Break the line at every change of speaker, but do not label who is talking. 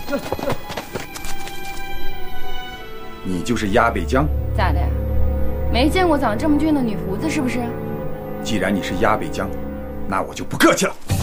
你就是鸭北江？
咋的呀？没见过长这么俊的女胡子是不是？
既然你是鸭北江，那我就不客气了。